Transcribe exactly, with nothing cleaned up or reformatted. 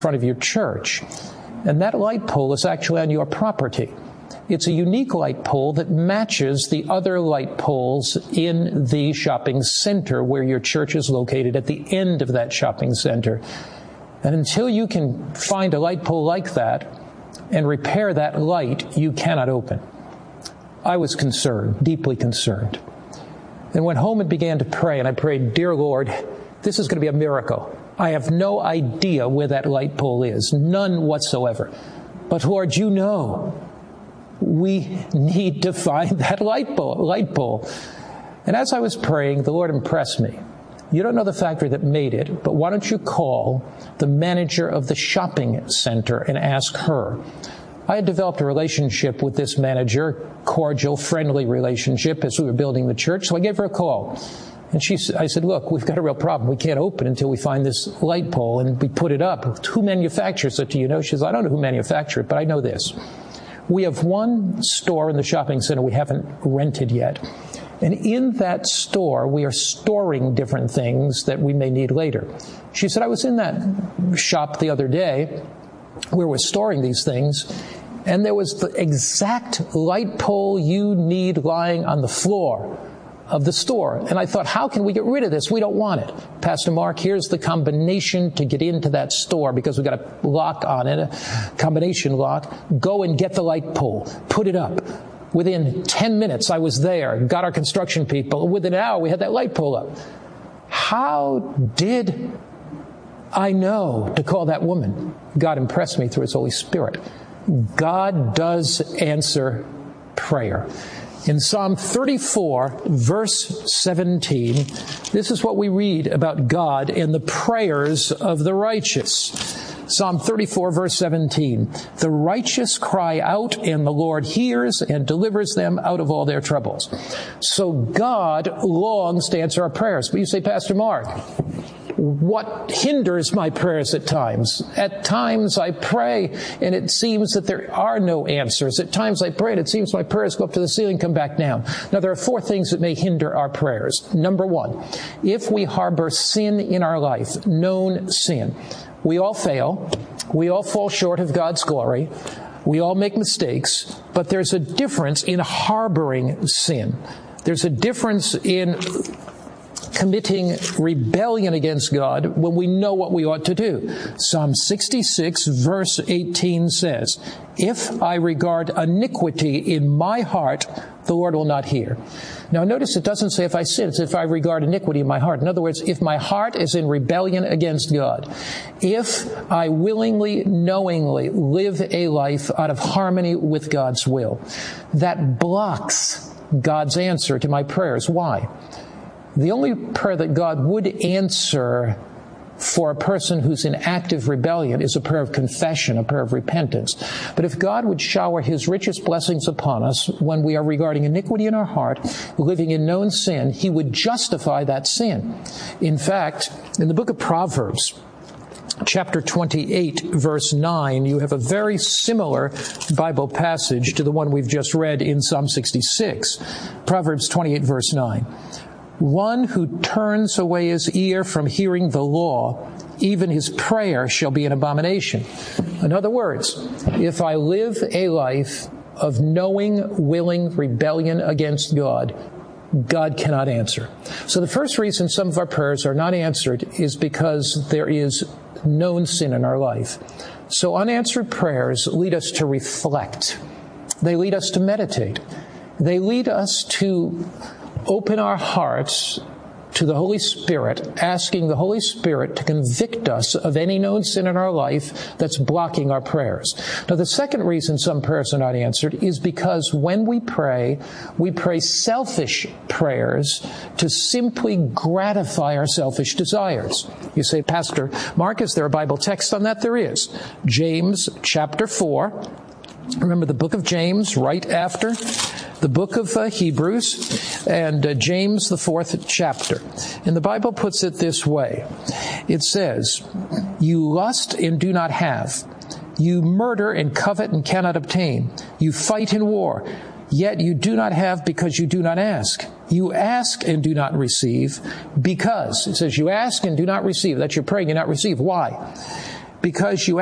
front of your church. And that light pole is actually on your property. It's a unique light pole that matches the other light poles in the shopping center where your church is located at the end of that shopping center. And until you can find a light pole like that and repair that light, you cannot open. I was concerned, deeply concerned. And went home and began to pray, and I prayed, "Dear Lord, this is going to be a miracle. I have no idea where that light pole is, none whatsoever. But Lord, you know, we need to find that light pole, light pole." And as I was praying, the Lord impressed me. You don't know the factory that made it, but why don't you call the manager of the shopping center and ask her? I had developed a relationship with this manager, cordial, friendly relationship as we were building the church, so I gave her a call. And she, I said, "Look, we've got a real problem. We can't open until we find this light pole, and we put it up. Who manufactures it, do you know?" She says, "I don't know who manufactured it, but I know this. We have one store in the shopping center we haven't rented yet. And in that store, we are storing different things that we may need later." She said, "I was in that shop the other day where we're storing these things, and there was the exact light pole you need lying on the floor of the store. And I thought, how can we get rid of this? We don't want it. Pastor Mark, here's the combination to get into that store because we've got a lock on it, a combination lock. Go and get the light pole. Put it up." Within ten minutes, I was there, got our construction people. Within an hour, we had that light pole up. How did I know to call that woman? God impressed me through His Holy Spirit. God does answer prayer. In Psalm thirty-four, verse seventeen, this is what we read about God and the prayers of the righteous. Psalm thirty-four, verse seventeen, "The righteous cry out, and the Lord hears and delivers them out of all their troubles." So God longs to answer our prayers. But you say, "Pastor Mark, what hinders my prayers at times? At times I pray and it seems that there are no answers. At times I pray and it seems my prayers go up to the ceiling, come back down." Now there are four things that may hinder our prayers. Number one, if we harbor sin in our life, known sin. We all fail. We all fall short of God's glory. We all make mistakes. But there's a difference in harboring sin. There's a difference in committing rebellion against God when we know what we ought to do. Psalm sixty-six, verse eighteen says, "If I regard iniquity in my heart, the Lord will not hear." Now notice it doesn't say if I sin, it's if I regard iniquity in my heart. In other words, if my heart is in rebellion against God, if I willingly, knowingly live a life out of harmony with God's will, that blocks God's answer to my prayers. Why? The only prayer that God would answer for a person who's in active rebellion is a prayer of confession, a prayer of repentance. But if God would shower His richest blessings upon us when we are regarding iniquity in our heart, living in known sin, He would justify that sin. In fact, in the book of Proverbs, chapter twenty-eight, verse nine, you have a very similar Bible passage to the one we've just read in Psalm sixty-six. Proverbs twenty-eight, verse nine. "One who turns away his ear from hearing the law, even his prayer shall be an abomination." In other words, if I live a life of knowing, willing rebellion against God, God cannot answer. So the first reason some of our prayers are not answered is because there is known sin in our life. So unanswered prayers lead us to reflect. They lead us to meditate. They lead us to open our hearts to the Holy Spirit, asking the Holy Spirit to convict us of any known sin in our life that's blocking our prayers. Now, the second reason some prayers are not answered is because when we pray, we pray selfish prayers to simply gratify our selfish desires. You say, "Pastor Mark, is there a Bible text on that?" There is. James chapter four. Remember the book of James right after the book of uh, Hebrews, and uh, James, the fourth chapter. And the Bible puts it this way. It says, "You lust and do not have. You murder and covet and cannot obtain. You fight in war, yet you do not have because you do not ask. You ask and do not receive because," it says, you ask and do not receive. That's your praying and not receive. Why? because you